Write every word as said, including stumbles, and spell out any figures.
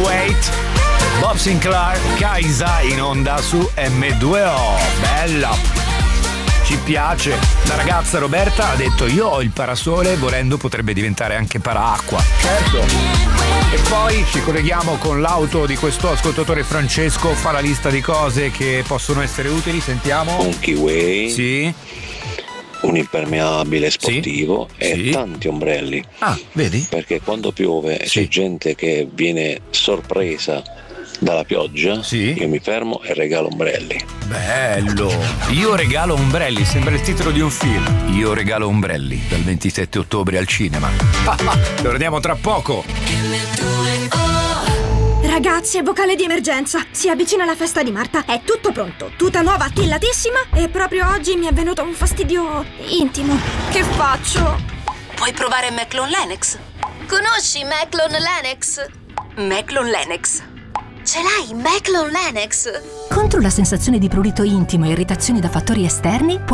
Wait, Bob Sinclair, Kaisa in onda su M due O. Bella, ci piace. La ragazza Roberta ha detto: io ho il parasole, volendo potrebbe diventare anche paraacqua. Certo. E poi ci colleghiamo con l'auto di questo ascoltatore Francesco, fa la lista di cose che possono essere utili. Sentiamo. Un Keyway. Sì. Un impermeabile sportivo, sì, e sì. tanti ombrelli. Ah, vedi? Perché quando piove e sì. c'è gente che viene sorpresa dalla pioggia, sì. io mi fermo e regalo ombrelli. Bello! Io regalo ombrelli, sembra il titolo di un film. Io regalo ombrelli, dal ventisette ottobre al cinema. Lo vediamo tra poco. Ragazzi, è vocale di emergenza. Si avvicina la festa di Marta. È tutto pronto. Tuta nuova, attillatissima. E proprio oggi mi è venuto un fastidio intimo. Che faccio? Puoi provare Maclon Lennox. Conosci Maclon Lennox? Maclon Lennox. Ce l'hai, Maclon Lennox? Contro la sensazione di prurito intimo e irritazioni da fattori esterni,